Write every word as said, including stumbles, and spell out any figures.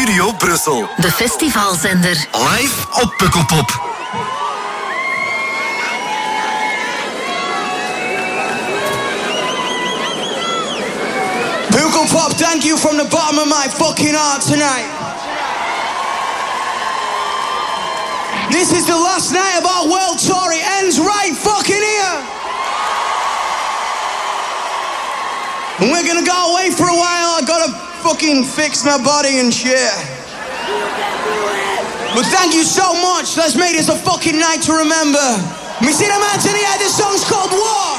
Studio Brussel. De festivalzender. Live op Pukkelpop. Pukkelpop, thank you from the bottom of my fucking heart tonight. This is the last night of our world tour. It ends right fucking here. And we're gonna go away for a while. I gotta fucking fix my body and shit. But thank you so much. Let's make this a fucking night to remember. Me see them hands in the air. This song's called War.